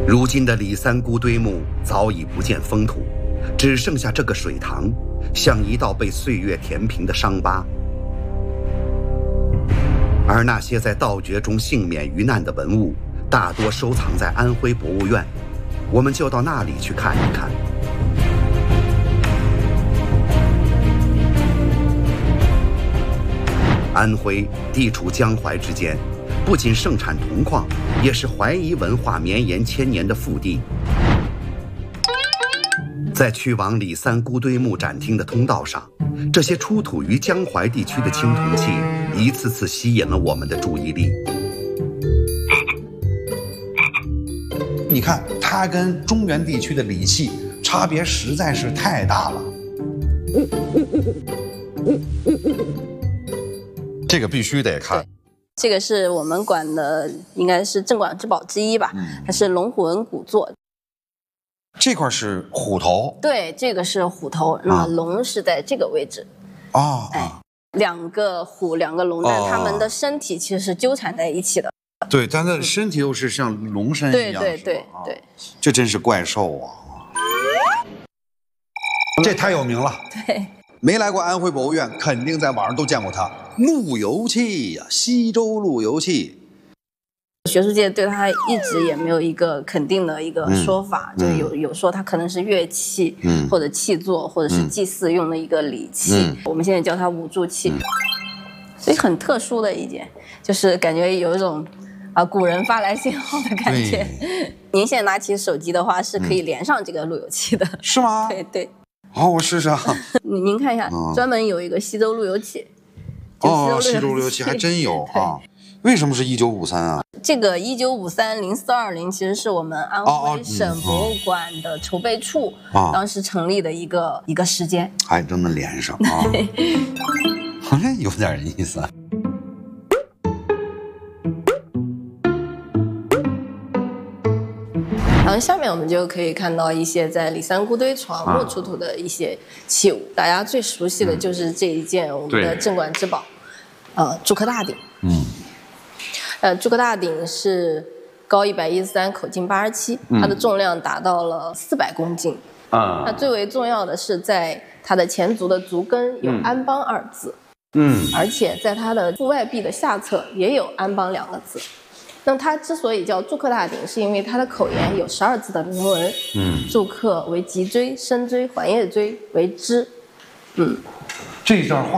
如今的李三姑堆墓早已不见风土，只剩下这个水塘，像一道被岁月填平的伤疤。而那些在盗掘中幸免于难的文物，大多收藏在安徽博物院，我们就到那里去看一看。安徽地处江淮之间，不仅盛产铜矿，也是淮夷文化绵延千年的腹地。在去往李三姑堆墓展厅的通道上，这些出土于江淮地区的青铜器一次次吸引了我们的注意力。 你看，它跟中原地区的礼器差别实在是太大了。这个必须得看。 这个是我们馆的，应该是镇馆之宝之一吧？它是龙虎纹骨座。 这块是虎头。对， 这个是虎头，那龙是在这个位置。 哦， 两个虎，两个龙，但它们的身体其实是纠缠在一起的。 对，但它的身体又是像龙身一样。 对， 这真是怪兽啊！这太有名了。 对。 没来过安徽博物院，肯定在网上都见过它。路由器呀，西周路由器。 学术界对它一直也没有一个肯定的一个说法，就有说它可能是乐器，或者器作，或者是祭祀用的一个礼器。我们现在叫它五柱器，所以很特殊的一件，就是感觉有一种古人发来信号的感觉。您现在拿起手机的话，是可以连上这个路由器的。 是吗？ 对。 好，我试试啊。 您看一下，专门有一个西周路由器。 西周路由器还真有啊。为什么是1953啊？ 这个1953-0420其实是我们安徽省博物馆的筹备处当时成立的一个时间， 还真能连上啊。有点意思。 然后下面我们就可以看到一些在李三姑堆床墓出土的一些器物，大家最熟悉的就是这一件我们的镇馆之宝，祝科大鼎。祝科大鼎是高113，口径87，它的重量达到了400公斤。那最为重要的是，在它的前足的足跟有安邦2字，而且在它的腹外壁的下侧也有安邦2个字。那么它之所以叫祝科大鼎，是因为它的口沿有12字的铭文，祝科为脊椎、身椎、环叶椎为支。 这段话